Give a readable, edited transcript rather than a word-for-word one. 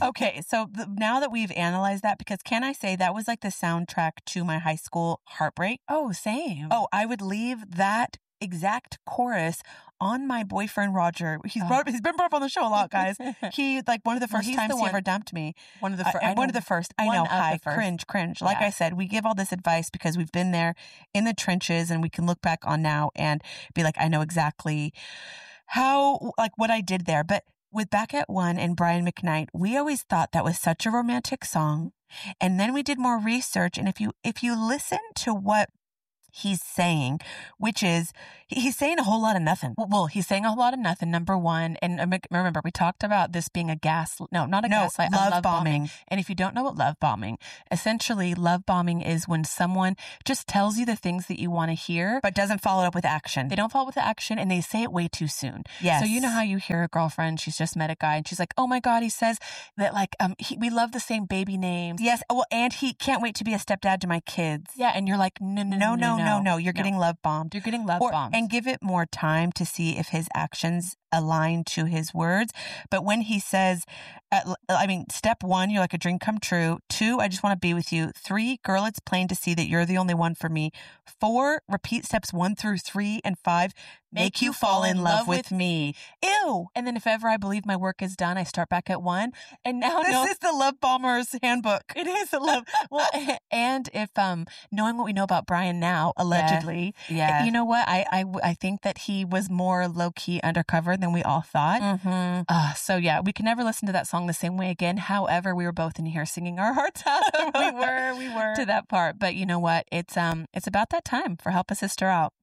Okay, so now that we've analyzed that, because can I say that was like the soundtrack to my high school heartbreak? Oh, same. Oh, I would leave that exact chorus on my boyfriend Roger. He's been brought up on the show a lot, guys. He one of the first times he ever dumped me. One of the first. One of the first. I know. Hi, cringe. Like I said, we give all this advice because we've been there in the trenches, and we can look back on now and be like, I know exactly how, what I did there. But with Back at One and Brian McKnight, we always thought that was such a romantic song. And then we did more research. And if you listen to what he's saying, which is he's saying a whole lot of nothing. Well, he's saying a whole lot of nothing, number one. And remember, we talked about this being gaslight, love bombing. And if you don't know what love bombing, essentially love bombing is when someone just tells you the things that you want to hear, but doesn't follow up with action. They don't follow up with the action, and they say it way too soon. Yes. So you know how you hear a girlfriend, she's just met a guy, and she's like, oh my God, he says that we love the same baby names. Yes. Well, and he can't wait to be a stepdad to my kids. Yeah. And you're like, no. You're getting love bombed. You're getting love bombed. And give it more time to see if his actions align to his words. But when he says, step 1, you're like a dream come true. 2, I just want to be with you. 3, girl, it's plain to see that you're the only one for me. 4, repeat steps 1 through 3. And 5, make you fall in love with me. Ew. And then if ever I believe my work is done, I start back at 1. And now this is the love bomber's handbook. It is a love. Well, and if knowing what we know about Brian now, allegedly, yeah. You know what? I think that he was more low key undercover than we all thought. Mm-hmm. So yeah, we can never listen to that song the same way again. However, we were both in here singing our hearts out. we were to that part. But you know what? It's about that time for Help a Sister Out.